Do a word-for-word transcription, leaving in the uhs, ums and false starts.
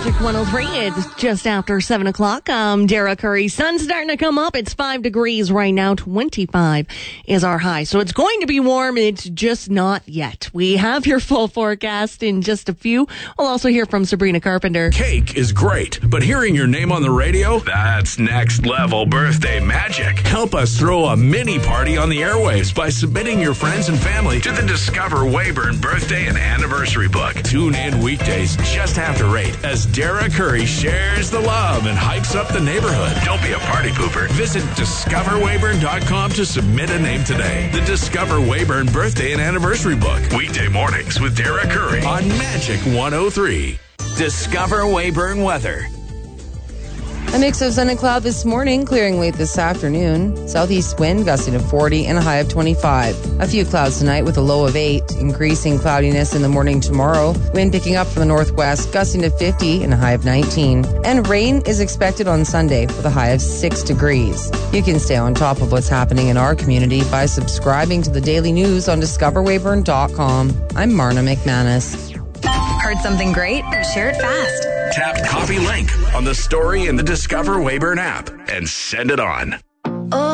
Magic one oh three. It's just after seven o'clock. I'm Dara Curry. Sun's starting to come up. It's five degrees right now. twenty-five is our high. So it's going to be warm. It's just not yet. We have your full forecast in just a few. We'll also hear from Sabrina Carpenter. Cake is great, but hearing your name on the radio, that's next level birthday magic. Help us throw a mini party on the airwaves by submitting your friends and family to the Discover Weyburn birthday and anniversary book. Tune in weekdays just after eight as Dara Curry shares the love and hypes up the neighborhood. Don't be a party pooper. Visit discover weyburn dot com to submit a name today. The Discover Weyburn birthday and anniversary book. Weekday mornings with Dara Curry on Magic one oh three. Discover Weyburn weather. A mix of sun and cloud this morning, clearing late this afternoon. Southeast wind gusting to forty and a high of twenty-five. A few clouds tonight with a low of eight. Increasing cloudiness in the morning tomorrow. Wind picking up from the northwest, gusting to fifty and a high of nineteen. And rain is expected on Sunday with a high of six degrees. You can stay on top of what's happening in our community by subscribing to the daily news on discover weyburn dot com. I'm Marna McManus. Heard something great? Share it fast. Tap copy link on the story in the Discover Weyburn app and send it on.